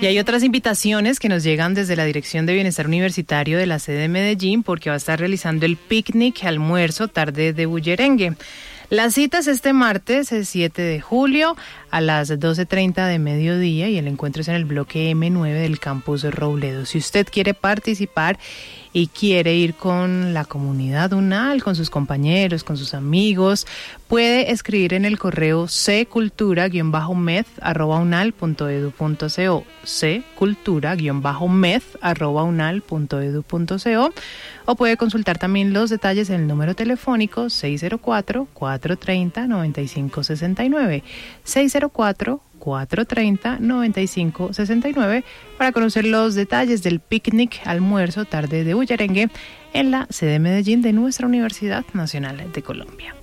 Y hay otras invitaciones que nos llegan desde la Dirección de Bienestar Universitario de la sede de Medellín, porque va a estar realizando el picnic, almuerzo, tarde de bullerengue. La cita es este martes, el 7 de julio, a las 12:30 de mediodía, y el encuentro es en el bloque M9 del campus Robledo. Si usted quiere participar y quiere ir con la comunidad UNAL, con sus compañeros, con sus amigos, puede escribir en el correo ccultura-med@unal.edu.co, ccultura-med@unal.edu.co, o puede consultar también los detalles en el número telefónico 604-430-9569, 604-430-9569, para conocer los detalles del picnic, almuerzo, tarde de bullerengue en la sede de Medellín de nuestra Universidad Nacional de Colombia.